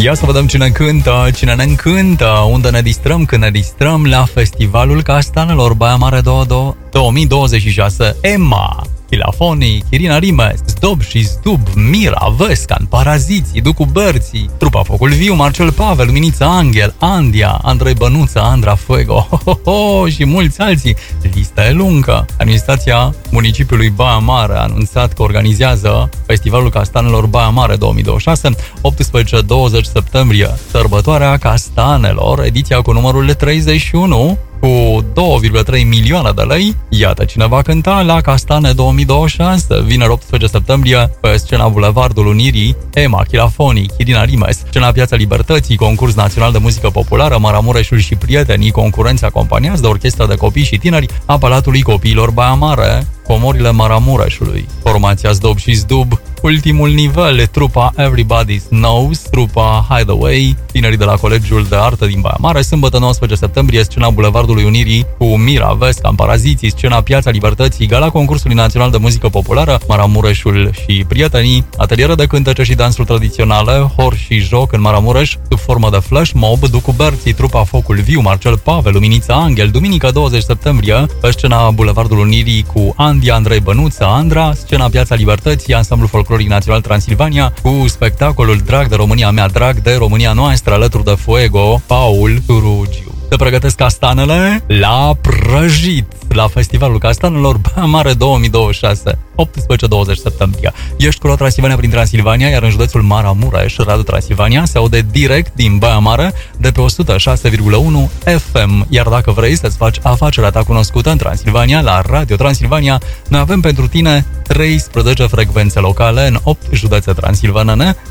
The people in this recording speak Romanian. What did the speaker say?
Ia să vedem cine cântă, cine ne încântă, unde ne distrăm, când ne distrăm la Festivalul Castanelor Baia Mare 2026. Emma, Chilafonii, Chirina Rimes, Zdob și Zdub, Mira, Vescan, Paraziții, Ducu Bărții, Trupa Focul Viu, Marcel Pavel, Luminița Angel, Andia, Andrei Bănuță, Andra Fuego și mulți alții. Lista e lungă. Administrația municipiului Baia Mare a anunțat că organizează Festivalul Castanelor Baia Mare 2026, 18-20 septembrie, sărbătoarea castanelor, ediția cu numărul 31, cu 2,3 milioane de lei. Iată cine va cânta la Castane 2026. Vineri 18 septembrie, pe scena Bulevardul Unirii, Emma, Chilafonii, Chirina Rimes, scena Piața Libertății, concurs național de muzică populară, Maramureșul și prietenii, concurenți acompaniați de orchestra de copii și tineri a Palatului Copiilor Baia Mare, Comorile Maramureșului, formația Zdob și Zdub, ultimul nivel, trupa Everybody Knows, trupa Hideaway, tinerii de la Colegiul de Artă din Baia Mare, sâmbătă 19 septembrie, scena Bulevardului Unirii cu Mira, Vescan, Paraziții, scena Piața Libertății, gala concursului național de muzică populară, Maramureșul și prietenii, ateliere de cântece și dansuri tradiționale, hor și joc în Maramureș, sub formă de flash mob, Ducu Bărții, trupa Focul Viu, Marcel Pavel, Luminița Angel, duminică 20 septembrie, pe scena Bulevardul Unirii cu Andia, Andrei Bănuță, Andra, scena Piața Libertății, Ansamblul Folcloric Național Transilvania, cu spectacolul Drag de România mea, Drag de România noastră, alături de Fuego, Paul Turugiu. Se pregătesc castanele la prăjit, la Festivalul Castanelor Baia Mare 2026, 18-20 septembrie. Ești cu Transilvania prin Transilvania, iar în județul Maramureș, Radio Transilvania se aude direct din Baia Mare de pe 106,1 FM. Iar dacă vrei să-ți faci afacerea ta cunoscută în Transilvania, la Radio Transilvania, noi avem pentru tine 13 frecvențe locale în 8 județe transilvanene,